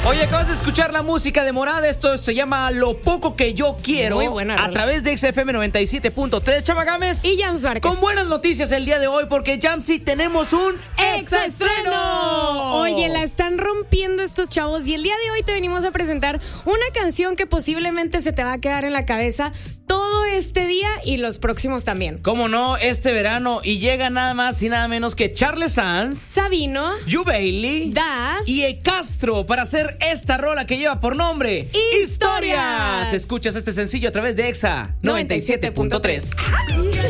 Oye, acabas de escuchar la música de Morada. Esto se llama Lo Poco Que Yo Quiero. Muy buena rola. A través de XFM 97.3. Chama Gámez. Y Jams Várquez. Con buenas noticias el día de hoy, porque Jamsi tenemos un exaestreno. Oye, la están rompiendo estos chavos. Y el día de hoy te venimos a presentar una canción que posiblemente se te va a quedar en la cabeza todo este día y los próximos también. ¿Cómo no? Este verano. Y llega nada más y nada menos que Charles Sanz, Sabino, Yu Bailey, Das y E Castro para hacer esta rola que lleva por nombre Historias. Escuchas este sencillo a través de Exa 97.3.